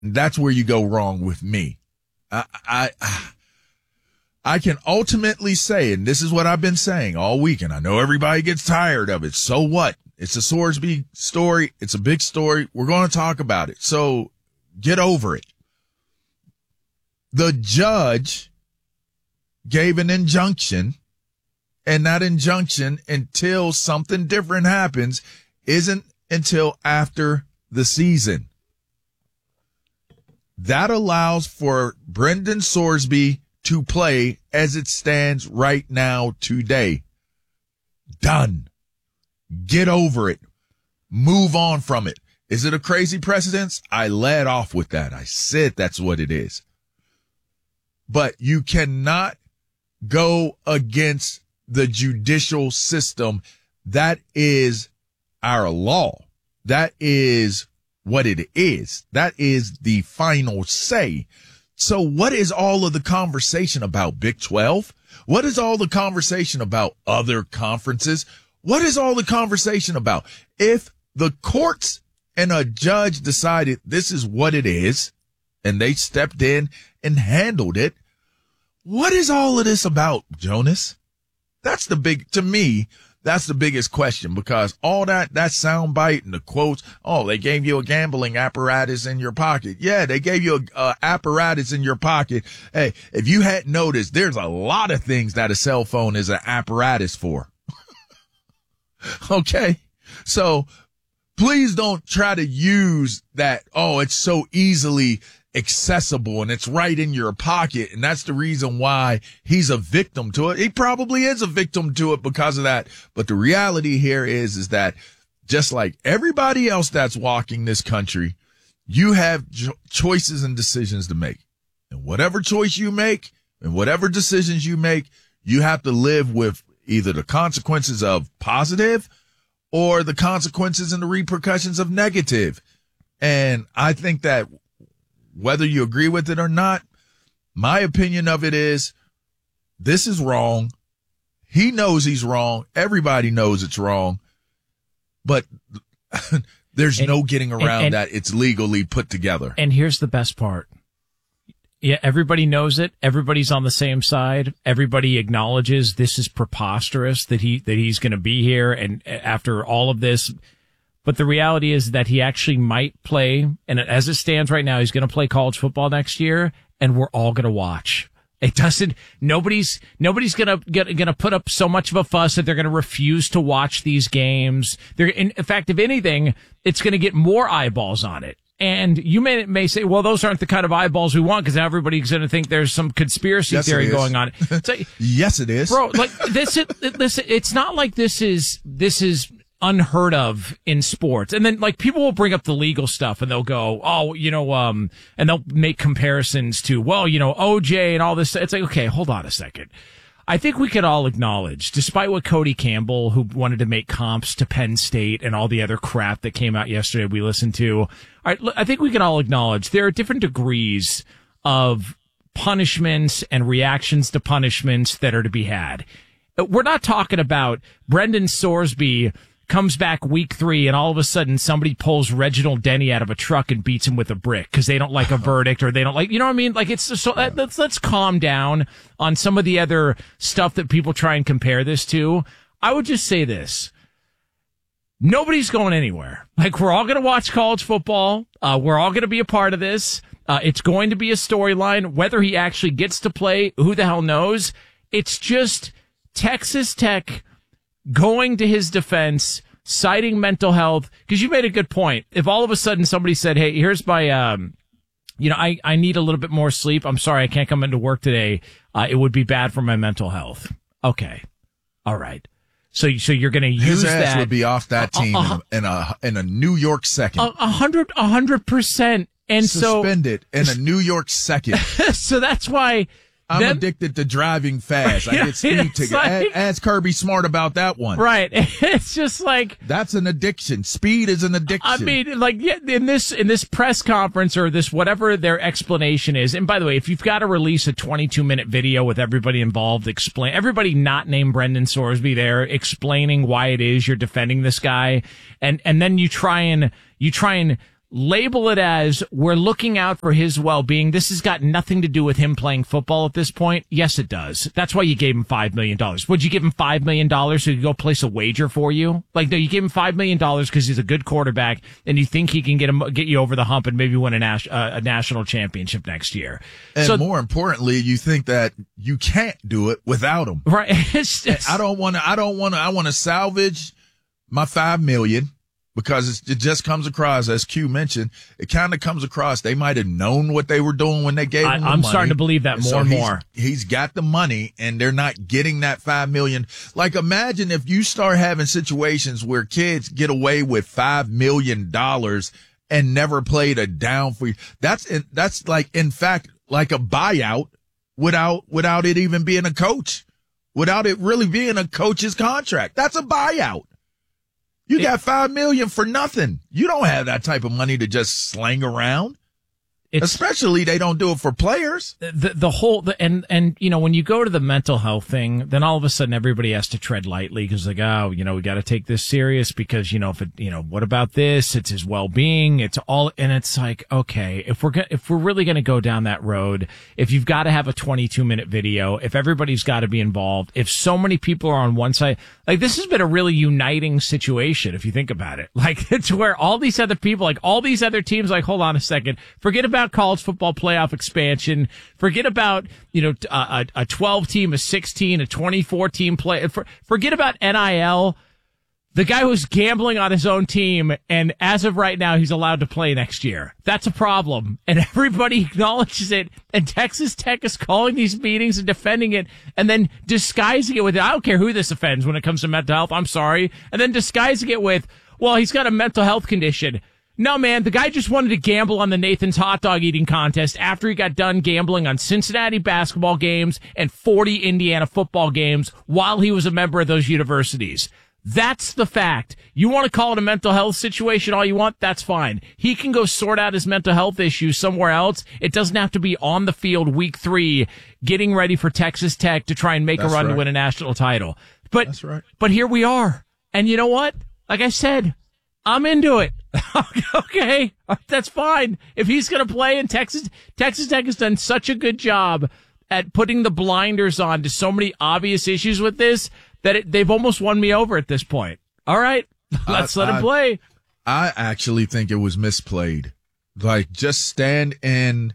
That's where you go wrong with me. I can ultimately say, and this is what I've been saying all week, and I know everybody gets tired of it. So what? It's a Sorsby story. It's a big story. We're going to talk about it. So get over it. The judge gave an injunction, and that injunction, until something different happens, isn't until after the season. That allows for Brendan Sorsby to play as it stands right now today. Done. Get over it. Move on from it. Is it a crazy precedence? I led off with that. I said that's what it is. But you cannot go against the judicial system. That is our law. That is what it is. That is the final say. So what is all of the conversation about Big 12? What is all the conversation about other conferences? What is all the conversation about? If the courts and a judge decided this is what it is, and they stepped in and handled it, what is all of this about, Jonas? That's to me, that's the biggest question, because all that soundbite and the quotes, oh, they gave you a gambling apparatus in your pocket. Yeah, they gave you a apparatus in your pocket. Hey, if you hadn't noticed, there's a lot of things that a cell phone is an apparatus for. Okay? So please don't try to use that, oh, it's so easily accessible and it's right in your pocket, and that's the reason why he's a victim to it. He probably is a victim to it because of that. But the reality here is that just like everybody else that's walking this country, you have choices and decisions to make. And whatever choice you make and whatever decisions you make, you have to live with either the consequences of positive or the consequences and the repercussions of negative. And I think that whether you agree with it or not, my opinion of it is this is wrong. He knows he's wrong. Everybody knows it's wrong. But there's no getting around that. It's legally put together. And here's the best part. Yeah, everybody knows it. Everybody's on the same side. Everybody acknowledges this is preposterous that he's going to be here. And after all of this, but the reality is that he actually might play. And as it stands right now, he's going to play college football next year, and we're all going to watch. It doesn't, nobody's going to put up so much of a fuss that they're going to refuse to watch these games. In fact, if anything, it's going to get more eyeballs on it. And you may say, well, those aren't the kind of eyeballs we want because everybody's going to think there's some conspiracy theory going on. So, yes, it is. Bro, like listen, it's not like this is unheard of in sports. And then like people will bring up the legal stuff and they'll go, oh, and they'll make comparisons to, well, OJ and all this. It's like, okay, hold on a second. I think we could all acknowledge, despite what Cody Campbell, who wanted to make comps to Penn State and all the other crap that came out yesterday we listened to, all right, I think we can all acknowledge there are different degrees of punishments and reactions to punishments that are to be had. We're not talking about Brendan Sorsby comes back week 3 and all of a sudden somebody pulls Reginald Denny out of a truck and beats him with a brick because they don't like a verdict or they don't like, you know what I mean? Like it's so let's calm down on some of the other stuff that people try and compare this to. I would just say this. Nobody's going anywhere. Like we're all going to watch college football. We're all going to be a part of this. It's going to be a storyline. Whether he actually gets to play, who the hell knows? It's just Texas Tech going to his defense, citing mental health, because you made a good point. If all of a sudden somebody said, hey, here's my, I need a little bit more sleep. I'm sorry, I can't come into work today. It would be bad for my mental health. Okay. All right. So you're going to use his that. His ass would be off that team in a New York second. 100%. And suspended in a New York second. So that's why I'm addicted to driving fast. I get speed tickets. Like, ask Kirby Smart about that one. Right. It's just like that's an addiction. Speed is an addiction. I mean, like in this press conference or this whatever their explanation is. And by the way, if you've got to release a 22-minute video with everybody involved, everybody not named Brendan Sorsby there, explaining why it is you're defending this guy, and then you try and label it as we're looking out for his well-being. This has got nothing to do with him playing football at this point. Yes, it does. That's why you gave him $5 million. Would you give him $5 million so he could go place a wager for you? Like, no, you gave him $5 million because he's a good quarterback and you think he can get you over the hump and maybe win a national championship next year. And so, more importantly, you think that you can't do it without him. Right. I want to salvage my $5 million. Because it just comes across, as Q mentioned, it kind of comes across they might have known what they were doing when they gave him the money. I'm starting to believe that more and more. He's got the money, and they're not getting that $5 million. Like, imagine if you start having situations where kids get away with $5 million and never played a down for you. That's like, in fact, like a buyout without it even being a coach, without it really being a coach's contract. That's a buyout. You got $5 million for nothing. You don't have that type of money to just sling around. Especially they don't do it for players. And you know, when you go to the mental health thing, then all of a sudden everybody has to tread lightly because like, oh, you know, we got to take this serious because, you know, what about this? It's his well-being. It's all, and it's like, okay, if we're really going to go down that road, if you've got to have a 22-minute video, if everybody's got to be involved, if so many people are on one side, like this has been a really uniting situation if you think about it. Like it's where all these other people, like all these other teams, like, hold on a second, forget about college football playoff expansion. Forget about, you know, a 12 team, a 16, a 24 team play. Forget about NIL. The guy who's gambling on his own team, and as of right now, he's allowed to play next year. That's a problem. And everybody acknowledges it. And Texas Tech is calling these meetings and defending it and then disguising it with, I don't care who this offends when it comes to mental health. I'm sorry. And then disguising it with, well, he's got a mental health condition. No, man, the guy just wanted to gamble on the Nathan's hot dog eating contest after he got done gambling on Cincinnati basketball games and 40 Indiana football games while he was a member of those universities. That's the fact. You want to call it a mental health situation all you want? That's fine. He can go sort out his mental health issues somewhere else. It doesn't have to be on the field week 3 getting ready for Texas Tech to try and make a run to win a national title. But, That's right. But here we are. And you know what? Like I said, I'm into it. Okay, that's fine. If he's going to play in Texas Tech has done such a good job at putting the blinders on to so many obvious issues with this that they've almost won me over at this point. All right, let's let him play. I actually think it was misplayed. Like, just stand in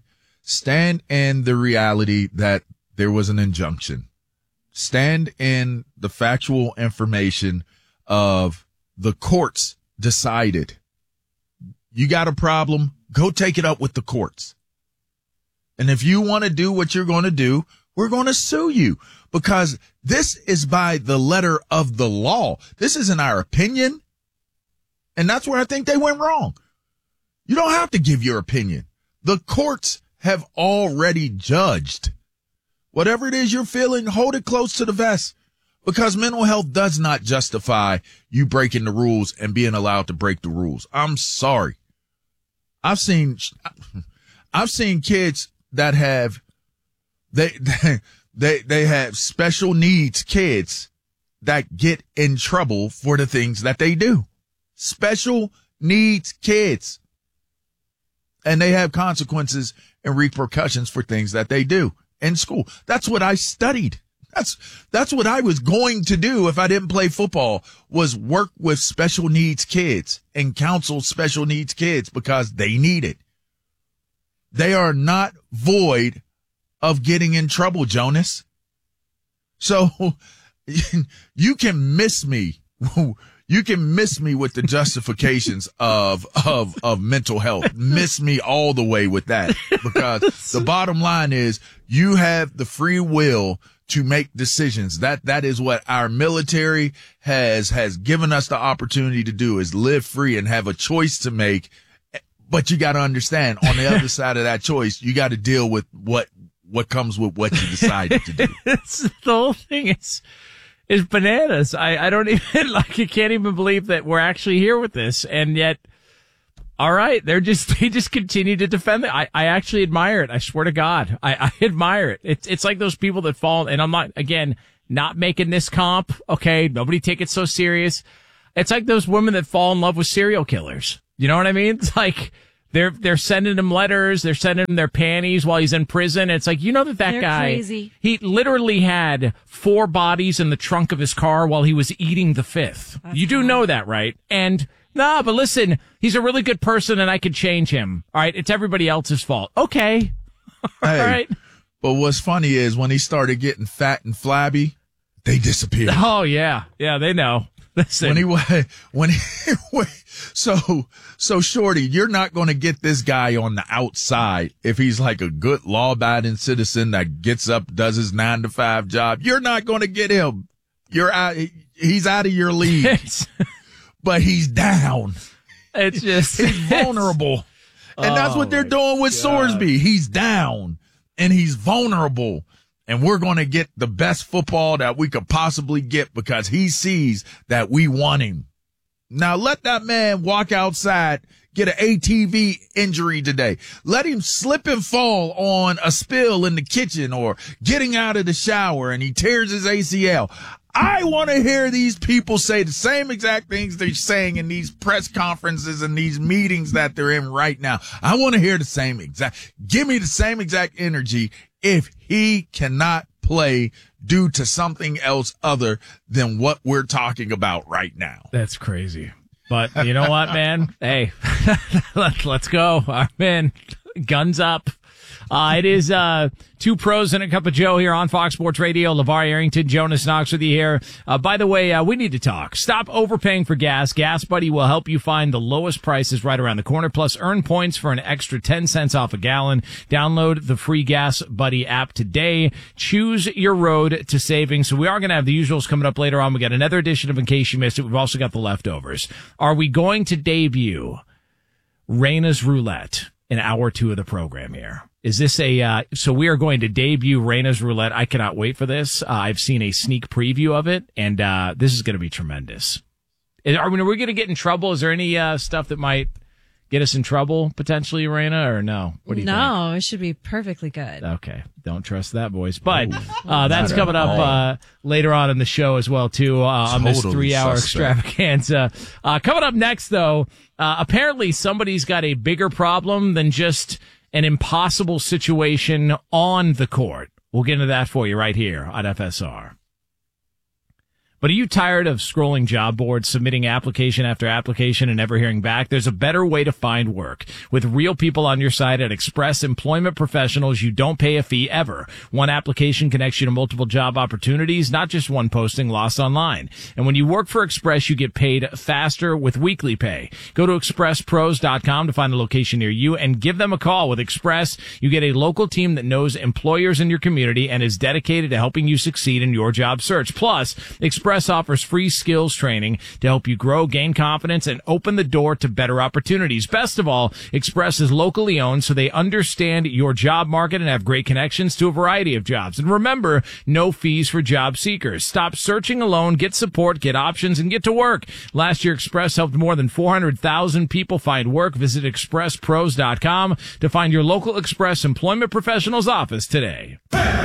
the reality that there was an injunction. Stand in the factual information of the courts decided. You got a problem, go take it up with the courts. And if you want to do what you're going to do, we're going to sue you because this is by the letter of the law. This isn't our opinion. And that's where I think they went wrong. You don't have to give your opinion. The courts have already judged. Whatever it is you're feeling, hold it close to the vest. Because mental health does not justify you breaking the rules and being allowed to break the rules. I'm sorry. I've seen kids that have, they have special needs kids that get in trouble for the things that they do. Special needs kids. And they have consequences and repercussions for things that they do in school. That's what I studied. That's what I was going to do if I didn't play football, was work with special needs kids and counsel special needs kids because they need it. They are not void of getting in trouble, Jonas. So you can miss me. You can miss me with the justifications of mental health. Miss me all the way with that, because the bottom line is you have the free will to make decisions. That is what our military has given us the opportunity to do, is live free and have a choice to make. But you got to understand, on the other side of that choice, you got to deal with what comes with what you decided to do. The whole thing is bananas. I don't even, I can't even believe that we're actually here with this. And yet, all right, they just continue to defend it. I actually admire it. I swear to God, I admire it. It's like those people that fall, and I'm not making this comp. Okay. Nobody take it so serious. It's like those women that fall in love with serial killers. You know what I mean? It's like, They're sending him letters. They're sending him their panties while he's in prison. It's like, that They're guy, crazy. He literally had 4 bodies in the trunk of his car while he was eating the 5th. You do know that, right? And but listen, he's a really good person and I could change him. All right. It's everybody else's fault. Okay. All right. But what's funny is when he started getting fat and flabby, they disappeared. Oh yeah. Yeah. They know. Listen. So Shorty, you're not going to get this guy on the outside if he's like a good law-abiding citizen that gets up, does his 9-to-5 job. You're not going to get him. You're out. He's out of your league, but he's down. It's just he's vulnerable, and that's what they're doing with Sorsby. He's down and he's vulnerable. And we're going to get the best football that we could possibly get because he sees that we want him. Now let that man walk outside, get an ATV injury today. Let him slip and fall on a spill in the kitchen or getting out of the shower and he tears his ACL. I want to hear these people say the same exact things they're saying in these press conferences and these meetings that they're in right now. I want to hear the same exact, give me the same exact energy if he cannot play due to something else other than what we're talking about right now. That's crazy. But you know what, man? Hey, let's go. I'm in. Guns up. It is 2 pros and a cup of Joe here on Fox Sports Radio. LeVar Arrington, Jonas Knox with you here. By the way, we need to talk. Stop overpaying for gas. Gas Buddy will help you find the lowest prices right around the corner. Plus, earn points for an extra 10 cents off a gallon. Download the free Gas Buddy app today. Choose your road to savings. So we are going to have the usuals coming up later on. We got another edition of In Case You Missed It. We've also got the leftovers. Are we going to debut Reina's Roulette in hour 2 of the program here? Is this so we are going to debut Reina's Roulette. I cannot wait for this. I've seen a sneak preview of it, and this is going to be tremendous. Are we going to get in trouble? Is there any stuff that might get us in trouble, potentially, Reina, or no? What do you think? No, it should be perfectly good. Okay. Don't trust that, boys. But that's coming up later on in the show as well, too, on this 3-hour extravaganza. Coming up next, though, apparently somebody's got a bigger problem than just an impossible situation on the court. We'll get into that for you right here on FSR. But are you tired of scrolling job boards, submitting application after application, and never hearing back? There's a better way to find work. With real people on your side at Express Employment Professionals, you don't pay a fee ever. One application connects you to multiple job opportunities, not just one posting lost online. And when you work for Express, you get paid faster with weekly pay. Go to expresspros.com to find a location near you and give them a call. With Express, you get a local team that knows employers in your community and is dedicated to helping you succeed in your job search. Plus, Express offers free skills training to help you grow, gain confidence, and open the door to better opportunities. Best of all, Express is locally owned, so they understand your job market and have great connections to a variety of jobs. And remember, no fees for job seekers. Stop searching alone, get support, get options, and get to work. Last year, Express helped more than 400,000 people find work. Visit expresspros.com to find your local Express Employment Professionals office today.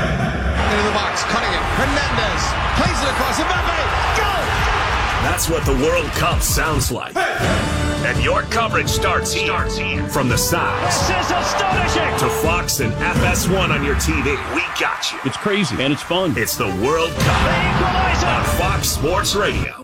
Into the box, cutting it. Hernandez plays it across. Mbappe, go! That's what the World Cup sounds like. And your coverage starts here. From the sides. This is astonishing! To Fox and FS1 on your TV. We got you. It's crazy, and it's fun. It's the World Cup on Fox Sports Radio.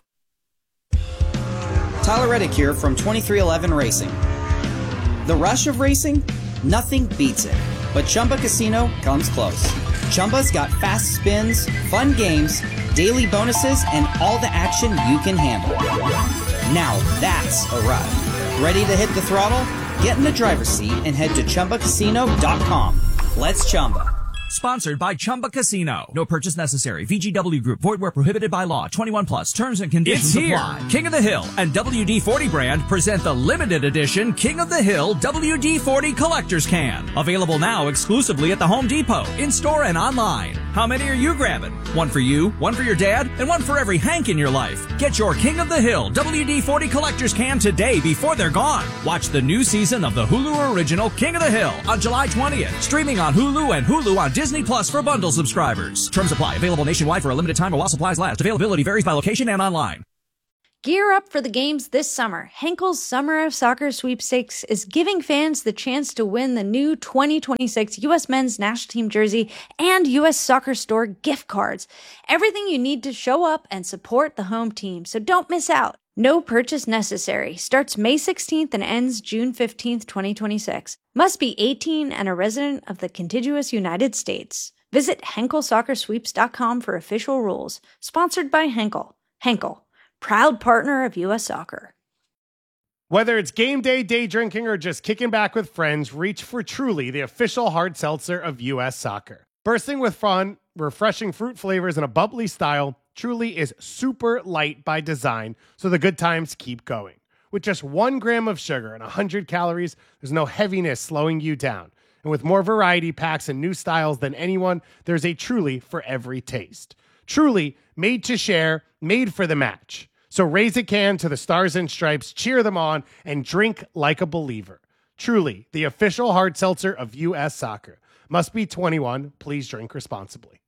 Tyler Reddick here from 2311 Racing. The rush of racing? Nothing beats it. But Chumba Casino comes close. Chumba's got fast spins, fun games, daily bonuses, and all the action you can handle. Now that's a ride. Ready to hit the throttle? Get in the driver's seat and head to ChumbaCasino.com. Let's Chumba. Sponsored by Chumba Casino. No purchase necessary. VGW Group. Void where prohibited by law. 21 plus. Terms and conditions apply. King of the Hill and WD-40 brand present the limited edition King of the Hill WD-40 Collector's Can. Available now exclusively at the Home Depot, in-store and online. How many are you grabbing? One for you, one for your dad, and one for every Hank in your life. Get your King of the Hill WD-40 Collector's Can today before they're gone. Watch the new season of the Hulu original King of the Hill on July 20th. Streaming on Hulu and Hulu on Disney Plus for bundle subscribers. Terms apply. Available nationwide for a limited time or while supplies last. Availability varies by location and online. Gear up for the games this summer. Henkel's Summer of Soccer Sweepstakes is giving fans the chance to win the new 2026 U.S. Men's National Team jersey and U.S. Soccer Store gift cards. Everything you need to show up and support the home team, so don't miss out. No purchase necessary. Starts May 16th and ends June 15th, 2026. Must be 18 and a resident of the contiguous United States. Visit HenkelSoccerSweeps.com for official rules. Sponsored by Henkel. Henkel, proud partner of U.S. Soccer. Whether it's game day, day drinking, or just kicking back with friends, reach for Truly, the official hard seltzer of U.S. Soccer. Bursting with fun, refreshing fruit flavors, and a bubbly style, Truly is super light by design, so the good times keep going. With just 1 gram of sugar and 100 calories, there's no heaviness slowing you down. And with more variety packs and new styles than anyone, there's a Truly for every taste. Truly, made to share, made for the match. So raise a can to the Stars and Stripes, cheer them on, and drink like a believer. Truly, the official hard seltzer of U.S. Soccer. Must be 21. Please drink responsibly.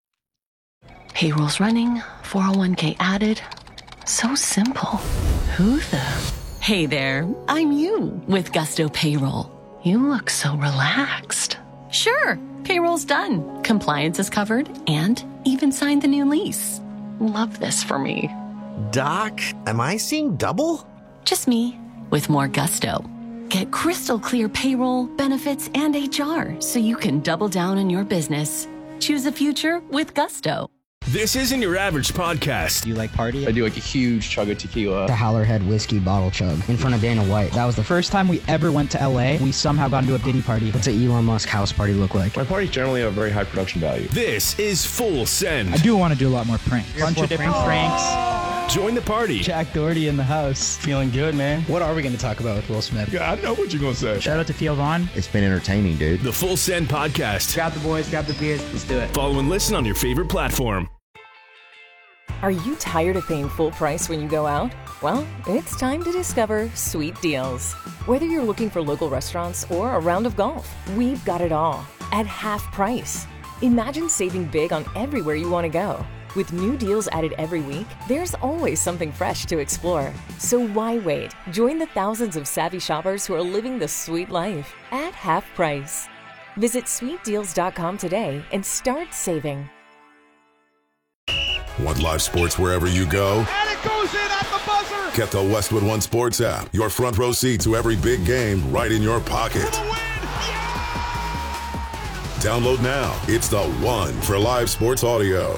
Payroll's running, 401k added. So simple. Who the? Hey there, I'm you with Gusto Payroll. You look so relaxed. Sure, payroll's done. Compliance is covered and even signed the new lease. Love this for me. Doc, am I seeing double? Just me with more Gusto. Get crystal clear payroll, benefits, and HR so you can double down on your business. Choose a future with Gusto. This isn't your average podcast. Do you like party? I do like a huge chug of tequila. The Howlerhead whiskey bottle chug in front of Dana White. That was the first time we ever went to LA. We somehow got into a Diddy party. What's an Elon Musk house party look like? My parties generally have very high production value. This is Full Send. I do want to do a lot more pranks. Bunch of different pranks. Join the party. Jack Doherty in the house. Feeling good, man. What are we going to talk about with Will Smith? Yeah, I know what you're going to say. Shout out to Theo Vaughn. It's been entertaining, dude. The Full Send podcast. Grab the boys, grab the beers. Let's do it. Follow and listen on your favorite platform. Are you tired of paying full price when you go out? Well, it's time to discover Sweet Deals. Whether you're looking for local restaurants or a round of golf, we've got it all at half price. Imagine saving big on everywhere you want to go. With new deals added every week, there's always something fresh to explore. So why wait? Join the thousands of savvy shoppers who are living the sweet life at half price. Visit sweetdeals.com today and start saving. Want live sports wherever you go? And it goes in at the buzzer! Get the Westwood One Sports app. Your front row seat to every big game right in your pocket. For the win! Yeah! Download now. It's the one for live sports audio.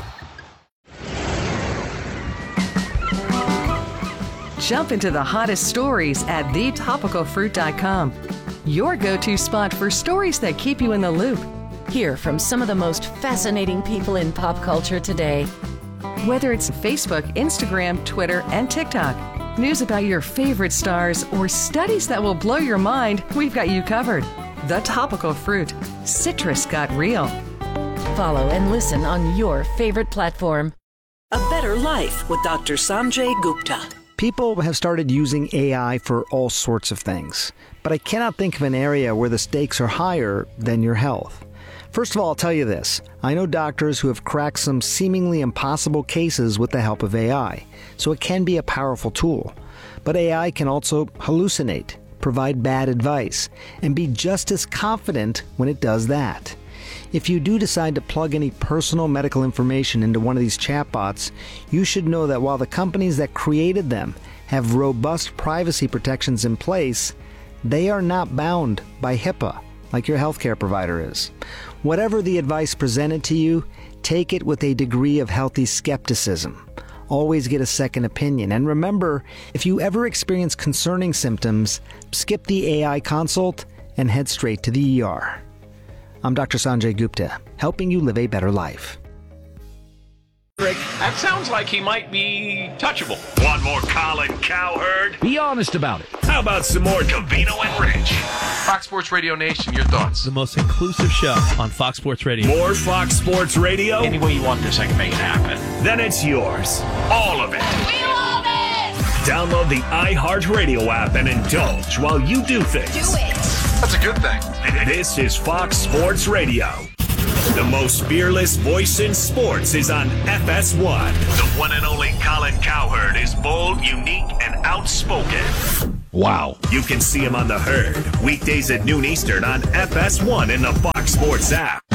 Jump into the hottest stories at thetopicalfruit.com. Your go-to spot for stories that keep you in the loop. Hear from some of the most fascinating people in pop culture today. Whether it's Facebook, Instagram, Twitter, and TikTok, news about your favorite stars, or studies that will blow your mind, we've got you covered. The Topical Fruit. Citrus got real. Follow and listen on your favorite platform. A Better Life with Dr. Sanjay Gupta. People have started using AI for all sorts of things, but I cannot think of an area where the stakes are higher than your health. First of all, I'll tell you this. I know doctors who have cracked some seemingly impossible cases with the help of AI, so it can be a powerful tool. But AI can also hallucinate, provide bad advice, and be just as confident when it does that. If you do decide to plug any personal medical information into one of these chatbots, you should know that while the companies that created them have robust privacy protections in place, they are not bound by HIPAA like your healthcare provider is. Whatever the advice presented to you, take it with a degree of healthy skepticism. Always get a second opinion. And remember, if you ever experience concerning symptoms, skip the AI consult and head straight to the ER. I'm Dr. Sanjay Gupta, helping you live a better life. That sounds like he might be touchable. Want more Colin Cowherd? Be honest about it. How about some more Covino and Rich? Fox Sports Radio Nation, your thoughts? The most inclusive show on Fox Sports Radio. More Fox Sports Radio? Any way you want this, I can make it happen. Then it's yours. All of it. We love it! Download the iHeartRadio app and indulge while you do things. Do it! That's a good thing. This is Fox Sports Radio. The most fearless voice in sports is on FS1. The one and only Colin Cowherd is bold, unique, and outspoken. Wow. You can see him on The Herd, weekdays at noon Eastern on FS1 in the Fox Sports app.